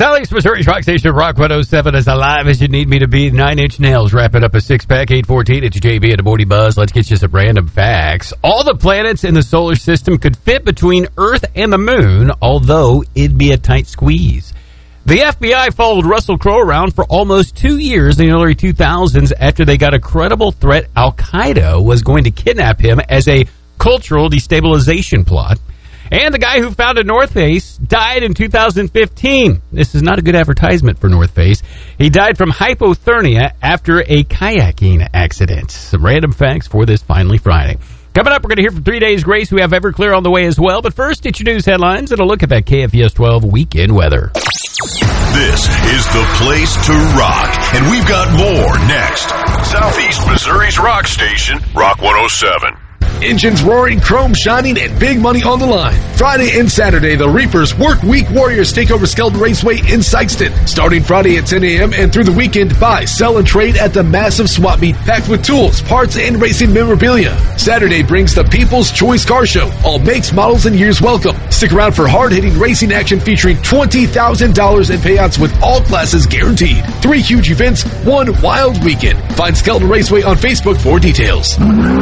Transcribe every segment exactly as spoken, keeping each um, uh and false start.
Southeast Missouri's Rock Station, Rock one oh seven, as alive as you need me to be. Nine Inch Nails wrapping up a six-pack, eight fourteen. It's J B and a Morty Buzz. Let's get you some random facts. All the planets in the solar system could fit between Earth and the moon, although it'd be a tight squeeze. The F B I followed Russell Crowe around for almost two years in the early two thousands after they got a credible threat Al-Qaeda was going to kidnap him as a cultural destabilization plot. And the guy who founded North Face died in two thousand fifteen. This is not a good advertisement for North Face. He died from hypothermia after a kayaking accident. Some random facts for this Finally Friday. Coming up, we're going to hear from Three Days Grace, who have Everclear on the way as well. But first, it's your news headlines and a look at that K F E S twelve weekend weather. This is the place to rock, and we've got more next. Southeast Missouri's rock station, Rock one oh seven. Engines roaring, chrome shining, and big money on the line. Friday and Saturday, the Reapers Work Week Warriors take over Skelton Raceway in Sykeston. Starting Friday at ten a.m. and through the weekend, buy, sell, and trade at the massive swap meet packed with tools, parts, and racing memorabilia. Saturday brings the People's Choice Car Show. All makes, models, and years welcome. Stick around for hard-hitting racing action featuring twenty thousand dollars in payouts with all classes guaranteed. Three huge events, one wild weekend. Find Skelton Raceway on Facebook for details.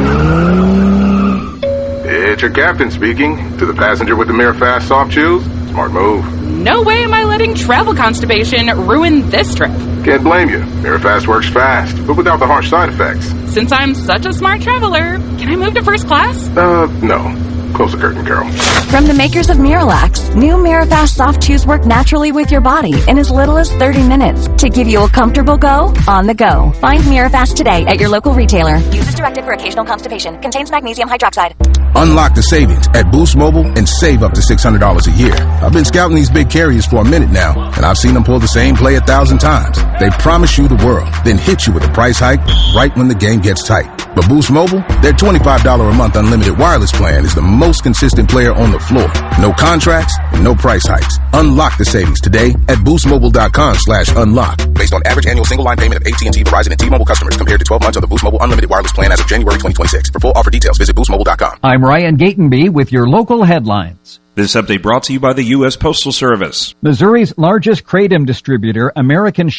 It's your captain speaking. To the passenger with the Mirror Fast soft chews, smart move. No way am I letting travel constipation ruin this trip. Can't blame you. Mirror Fast works fast, but without the harsh side effects. Since I'm such a smart traveler, can I move to first class? Uh, no. Close the curtain, Carol. From the makers of Miralax, new Mirafast soft chews work naturally with your body in as little as thirty minutes to give you a comfortable go on the go. Find Mirafast today at your local retailer. Use as directed for occasional constipation. Contains magnesium hydroxide. Unlock the savings at Boost Mobile and save up to six hundred dollars a year. I've been scouting these big carriers for a minute now, and I've seen them pull the same play a thousand times. They promise you the world, then hit you with a price hike right when the game gets tight. But Boost Mobile, their twenty-five dollars a month unlimited wireless plan is the most consistent player on the floor. No contracts and no price hikes. Unlock the savings today at boostmobile.com slash unlock. Based on average annual single line payment of A T and T, Verizon, and T-Mobile customers compared to twelve months of the Boost Mobile unlimited wireless plan as of January twenty twenty-six. For full offer details, visit boost mobile dot com. I'm Ryan Gatenby with your local headlines. This update brought to you by the U S Postal Service. Missouri's largest Kratom distributor, American